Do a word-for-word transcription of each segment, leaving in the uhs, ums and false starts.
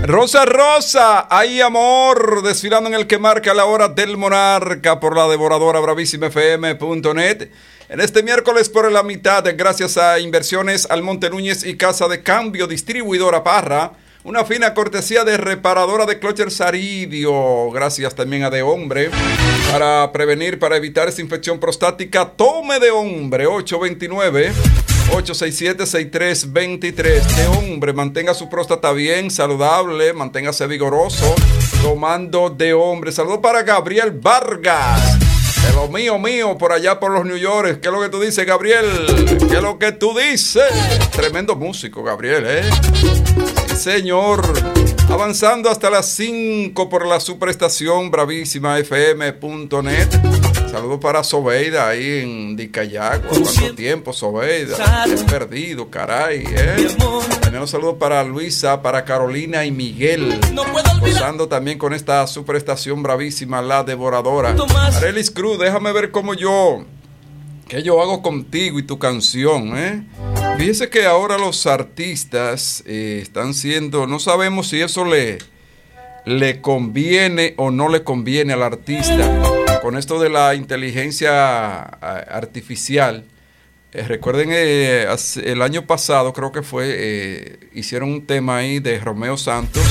Rosa Rosa, hay amor, desfilando en el que marca la hora del monarca por la devoradora bravísima F M punto net. En este miércoles por la mitad, gracias a Inversiones Almonte Núñez y Casa de Cambio, distribuidora Parra, una fina cortesía de reparadora de Clocher Saridio. Gracias también a De Hombre. Para prevenir, para evitar esa infección prostática, tome De Hombre, ocho dos nueve, ocho seis siete, seis tres dos tres. De Hombre, mantenga su próstata bien, saludable, manténgase vigoroso, tomando De Hombre. Saludos para Gabriel Vargas. De lo mío, mío, por allá por los New York. ¿Qué es lo que tú dices, Gabriel? ¿Qué es lo que tú dices? Tremendo músico, Gabriel, ¿eh? Sí, señor. Avanzando hasta las cinco por la superestación bravísima F M punto net. Saludos para Sobeida ahí en Dicayagua. ¿Cuánto tiempo, Sobeida? He perdido, caray, ¿eh? También un saludo para Luisa, para Carolina y Miguel. Gozando también con esta superestación bravísima, la devoradora. Arelis Cruz, déjame ver cómo yo, qué yo hago contigo y tu canción, ¿eh? Fíjese que ahora los artistas eh, están siendo, no sabemos si eso le, le conviene o no le conviene al artista. Con esto de la inteligencia artificial, eh, recuerden eh, el año pasado creo que fue, eh, hicieron un tema ahí de Romeo Santos,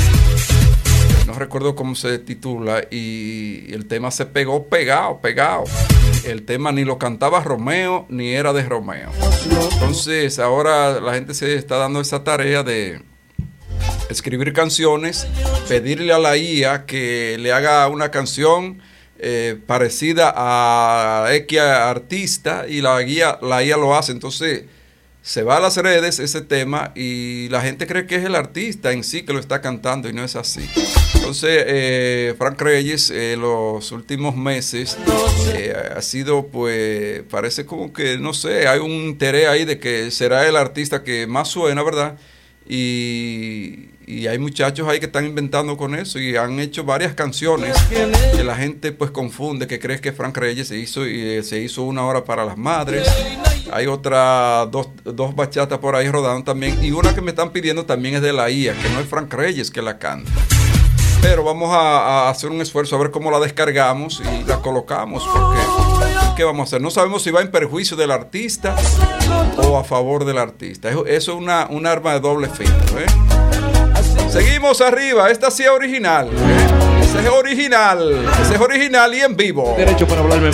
no recuerdo cómo se titula, y el tema se pegó pegado, pegado. El tema ni lo cantaba Romeo ni era de Romeo. Entonces ahora la gente se está dando esa tarea de escribir canciones, pedirle a la I A que le haga una canción Eh, parecida a X artista y la guía, la I A lo hace. Entonces se va a las redes ese tema y la gente cree que es el artista en sí que lo está cantando y no es así. Entonces eh, Frank Reyes eh, los últimos meses eh, ha sido, pues parece como que no sé, hay un interés ahí de que será el artista que más suena, ¿verdad? Y, y hay muchachos ahí que están inventando con eso y han hecho varias canciones que la gente pues confunde, que cree que Frank Reyes se hizo y eh, se hizo Una Hora para las Madres. Hay otra, dos, dos bachatas por ahí rodando también, y una que me están pidiendo también es de la I A, que no es Frank Reyes que la canta. Pero vamos a, a hacer un esfuerzo a ver cómo la descargamos y la colocamos, porque ¿qué vamos a hacer? No sabemos si va en perjuicio del artista o a favor del artista. Eso, eso es una, un arma de doble filo, ¿eh? Seguimos arriba. Esta sí es original, ¿eh? Ese es original. Ese es original y en vivo. Derecho para hablarme.